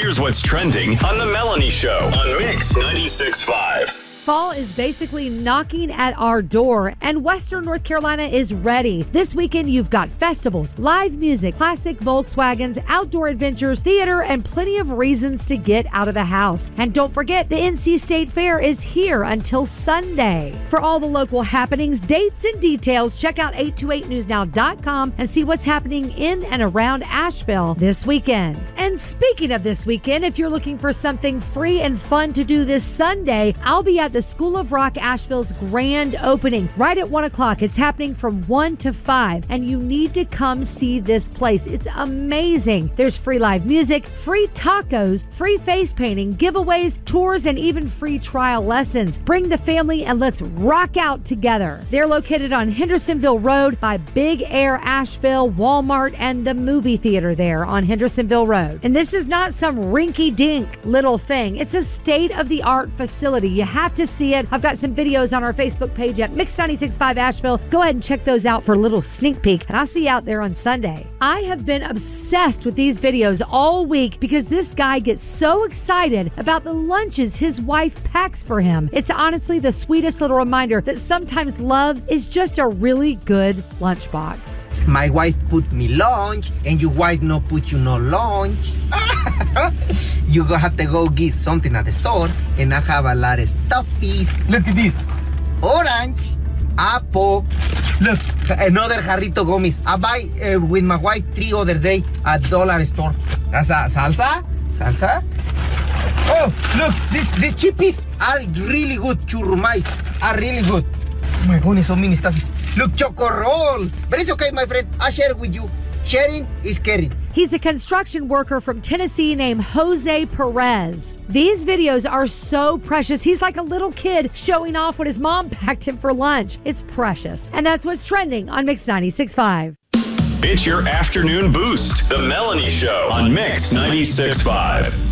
Here's what's trending on The Melanie Show on Mix 96.5. Fall is basically knocking at our door, and Western North Carolina is ready. This weekend, you've got festivals, live music, classic Volkswagens, outdoor adventures, theater, and plenty of reasons to get out of the house. And don't forget, the NC State Fair is here until Sunday. For all the local happenings, dates, and details, check out 828newsnow.com and see what's happening in and around Asheville this weekend. And speaking of this weekend, if you're looking for something free and fun to do this Sunday, I'll be at the School of Rock Asheville's grand opening right at 1 o'clock. It's happening from 1 to 5, and you need to come see this place. It's amazing. There's free live music, free tacos, free face painting, giveaways, tours, and even free trial lessons. Bring the family and let's rock out together. They're located on Hendersonville Road by Big Air Asheville, Walmart, and the movie theater there on Hendersonville Road. And this is not some rinky-dink little thing. It's a state-of-the-art facility. You have to see it. I've got some videos on our Facebook page at Mix 96.5 Asheville. Go ahead and check those out for a little sneak peek, and I'll see you out there on Sunday. I have been obsessed with these videos all week because this guy gets so excited about the lunches his wife packs for him. It's honestly the sweetest little reminder that sometimes love is just a really good lunchbox. My wife put me lunch, and your wife no put you no lunch. You gonna have to go get something at the store, and I have a lot of stuffies. Look at this. Orange, apple. Look, another jarrito gummies. I buy with my wife 3 other day at dollar store. That's a salsa. Oh, look, these chippies are really good. Churrumais are really good. Oh my goodness, so many stuffies. Look, choco roll. But it's okay, my friend. I share it with you. Sharing is caring. He's a construction worker from Tennessee named Jose Perez. These videos are so precious. He's like a little kid showing off what his mom packed him for lunch. It's precious. And that's what's trending on Mix 96.5. It's your afternoon boost. The Melanie Show on Mix 96.5.